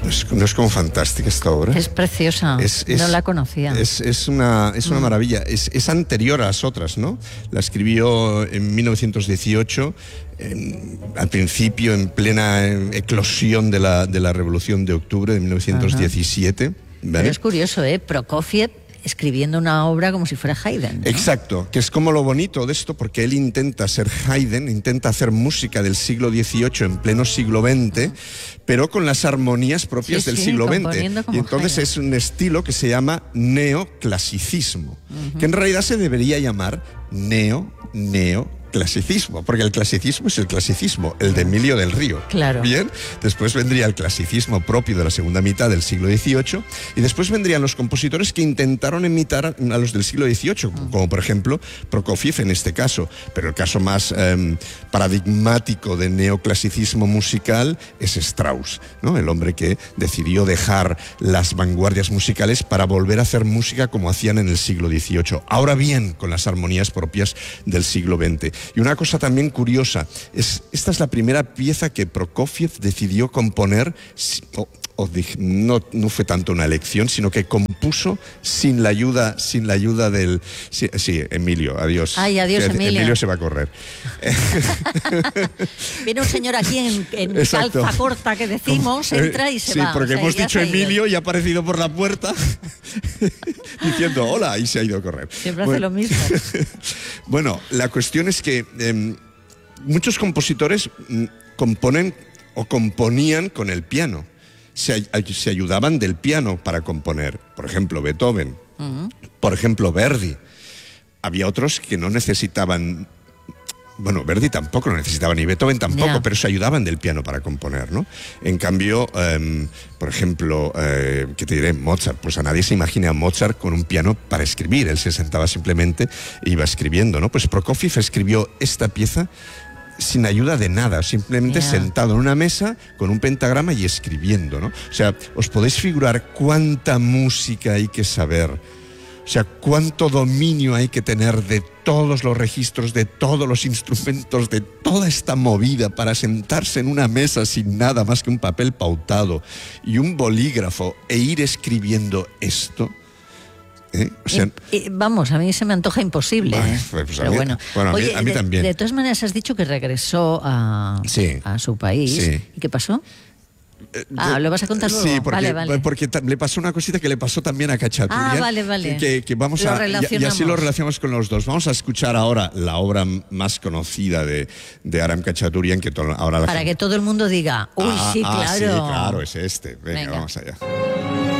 ¿No es como fantástica esta obra? Es preciosa, no la conocía. Es una maravilla. Es anterior a las otras, ¿no? La escribió en 1918, al principio, en plena eclosión de la Revolución de Octubre de 1917. ¿Vale? Pero es curioso, Prokofiev escribiendo una obra como si fuera Haydn, ¿no? Exacto, que es como lo bonito de esto, porque él intenta ser Haydn, intenta hacer música del siglo XVIII en pleno siglo XX, pero con las armonías propias del siglo XX. Y entonces Haydn. Es un estilo que se llama neoclasicismo, que en realidad se debería llamar neoclasicismo, porque el clasicismo es el clasicismo, el de Emilio del Río. Claro. Bien, después vendría el clasicismo propio de la segunda mitad del siglo XVIII, y después vendrían los compositores que intentaron imitar a los del siglo XVIII, como por ejemplo Prokofiev en este caso, pero el caso más paradigmático de neoclasicismo musical es Strauss, ¿no? El hombre que decidió dejar las vanguardias musicales para volver a hacer música como hacían en el siglo XVIII. Ahora bien, con las armonías propias del siglo XX. Y una cosa también curiosa, esta es la primera pieza que Prokofiev decidió componer, no fue tanto una elección, sino que compuso sin la ayuda del... Sí, Emilio, adiós. Ay, adiós, Emilio. Emilio se va a correr. Viene un señor aquí en calza corta, que decimos, entra y se va. Sí, porque hemos dicho Emilio y ha aparecido por la puerta diciendo hola y se ha ido a correr. Siempre hace lo mismo. Bueno, la cuestión es que muchos compositores componen o componían con el piano. Se ayudaban del piano para componer. Por ejemplo, Beethoven. Por ejemplo, Verdi. Había otros que no necesitaban... Bueno, Verdi tampoco lo necesitaba, ni Beethoven tampoco, pero se ayudaban del piano para componer, ¿no? En cambio, por ejemplo, ¿qué te diré? Mozart. Pues a nadie se imagina a Mozart con un piano para escribir. Él se sentaba simplemente e iba escribiendo, ¿no? Pues Prokofiev escribió esta pieza sin ayuda de nada, simplemente sentado en una mesa con un pentagrama y escribiendo, ¿no? O sea, os podéis figurar cuánta música hay que saber, o sea, cuánto dominio hay que tener de todos los registros, de todos los instrumentos, de toda esta movida para sentarse en una mesa sin nada más que un papel pautado y un bolígrafo e ir escribiendo esto. O sea, vamos, a mí se me antoja imposible. Pues pero bueno, oye, a mí también. De todas maneras has dicho que regresó a su país. Sí. ¿Y qué pasó? ¿Lo vas a contar luego? Sí, porque vale. le pasó una cosita que le pasó también a Khachaturian. Vale. Que vamos y así lo relacionamos con los dos. Vamos a escuchar ahora la obra más conocida de Aram Khachaturian, que ahora para que todo el mundo diga, uy, sí, claro. Sí, claro, es este. Venga, vamos allá.